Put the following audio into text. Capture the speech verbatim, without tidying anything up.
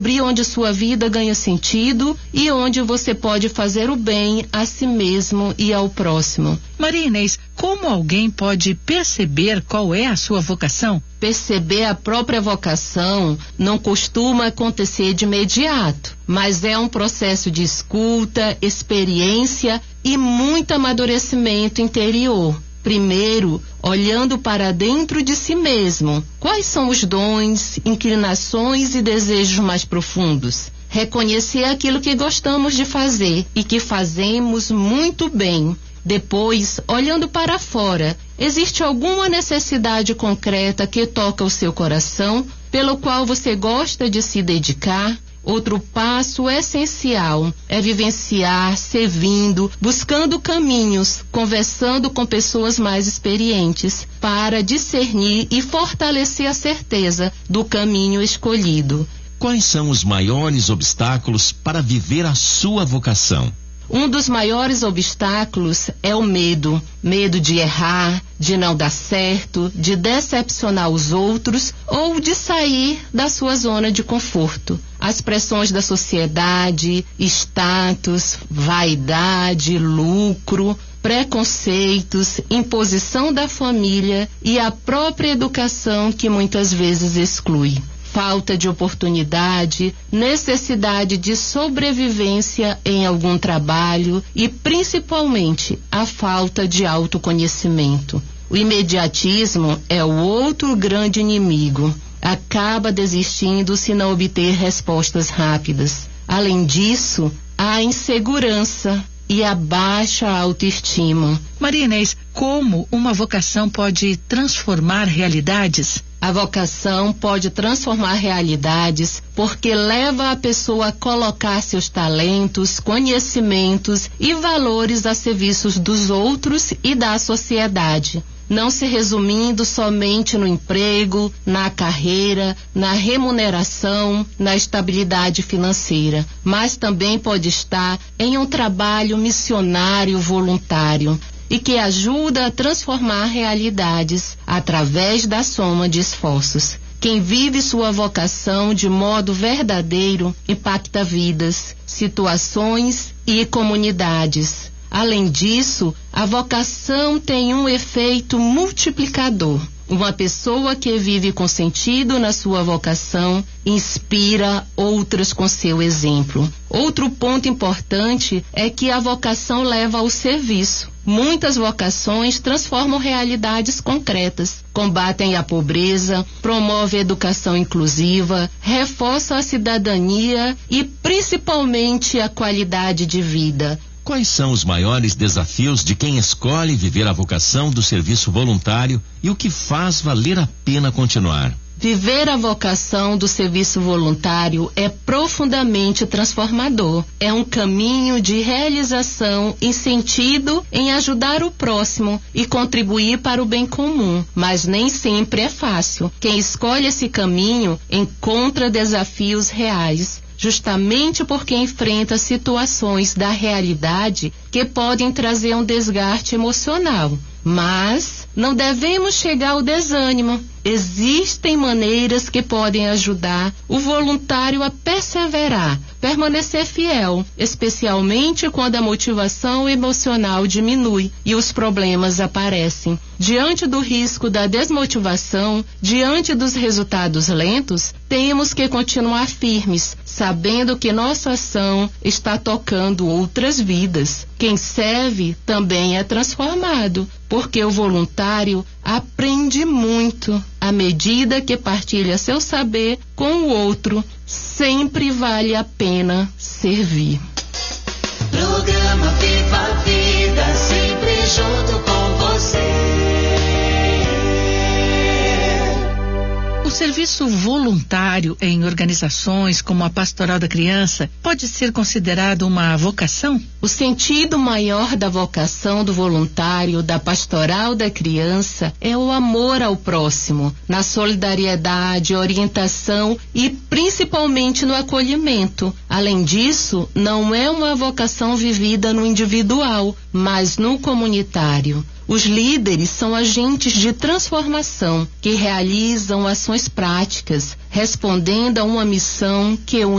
onde sua vida ganha sentido e onde você pode fazer o bem a si mesmo e ao próximo. Maria Inês, como alguém pode perceber qual é a sua vocação? Perceber a própria vocação não costuma acontecer de imediato, mas é um processo de escuta, experiência e muito amadurecimento interior. Primeiro, olhando para dentro de si mesmo, quais são os dons, inclinações e desejos mais profundos? Reconhecer aquilo que gostamos de fazer e que fazemos muito bem. Depois, olhando para fora, existe alguma necessidade concreta que toca o seu coração, pelo qual você gosta de se dedicar? Outro passo essencial é vivenciar, servindo, buscando caminhos, conversando com pessoas mais experientes, para discernir e fortalecer a certeza do caminho escolhido. Quais são os maiores obstáculos para viver a sua vocação? Um dos maiores obstáculos é o medo. Medo de errar, de não dar certo, de decepcionar os outros ou de sair da sua zona de conforto. As pressões da sociedade, status, vaidade, lucro, preconceitos, imposição da família e a própria educação que muitas vezes exclui. Falta de oportunidade, necessidade de sobrevivência em algum trabalho e, principalmente, a falta de autoconhecimento. O imediatismo é o outro grande inimigo. Acaba desistindo se não obter respostas rápidas. Além disso, a insegurança e a baixa autoestima. Maria Inês, como uma vocação pode transformar realidades? A vocação pode transformar realidades porque leva a pessoa a colocar seus talentos, conhecimentos e valores a serviço dos outros e da sociedade, não se resumindo somente no emprego, na carreira, na remuneração, na estabilidade financeira, mas também pode estar em um trabalho missionário voluntário e que ajuda a transformar realidades através da soma de esforços. Quem vive sua vocação de modo verdadeiro impacta vidas, situações e comunidades. Além disso, a vocação tem um efeito multiplicador. Uma pessoa que vive com sentido na sua vocação inspira outras com seu exemplo. Outro ponto importante é que a vocação leva ao serviço. Muitas vocações transformam realidades concretas, combatem a pobreza, promovem a educação inclusiva, reforçam a cidadania e principalmente a qualidade de vida. Quais são os maiores desafios de quem escolhe viver a vocação do serviço voluntário e o que faz valer a pena continuar? Viver a vocação do serviço voluntário é profundamente transformador. É um caminho de realização em sentido em ajudar o próximo e contribuir para o bem comum, mas nem sempre é fácil. Quem escolhe esse caminho encontra desafios reais, justamente porque enfrenta situações da realidade que podem trazer um desgaste emocional. Mas não devemos chegar ao desânimo. Existem maneiras que podem ajudar o voluntário a perseverar, permanecer fiel, especialmente quando a motivação emocional diminui e os problemas aparecem. Diante do risco da desmotivação, diante dos resultados lentos, temos que continuar firmes, sabendo que nossa ação está tocando outras vidas. Quem serve também é transformado, porque o voluntário aprende muito à medida que partilha seu saber com o outro. Sempre vale a pena servir. Programa Viva a Vida, sempre junto com você. O serviço voluntário em organizações como a Pastoral da Criança pode ser considerado uma vocação? O sentido maior da vocação do voluntário da Pastoral da Criança é o amor ao próximo, na solidariedade, orientação e principalmente no acolhimento. Além disso, não é uma vocação vivida no individual, mas no comunitário. Os líderes são agentes de transformação que realizam ações práticas, respondendo a uma missão que une